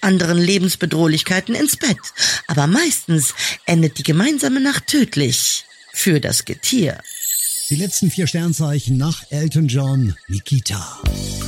anderen Lebensbedrohlichkeiten ins Bett. Aber meistens endet die gemeinsame Nacht tödlich. Für das Getier. Die letzten 4 Sternzeichen nach Elton John, Nikita.